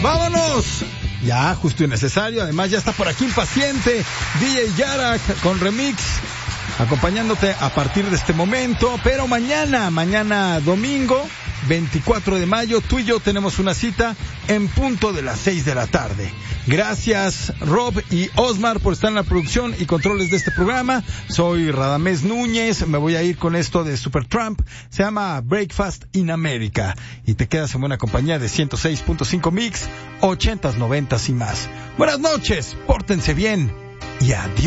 ¡Vámonos! Ya, justo y necesario. Además, ya está por aquí impaciente DJ Yarak con remix, acompañándote a partir de este momento. Pero mañana domingo 24 de mayo, tú y yo tenemos una cita en punto de las 6 de la tarde. Gracias Rob y Osmar por estar en la producción y controles de este programa. Soy Radamés Núñez, me voy a ir con esto de Supertramp, se llama Breakfast in America, y te quedas en buena compañía de 106.5 Mix, 80s, 90s y más. Buenas noches, pórtense bien y adiós.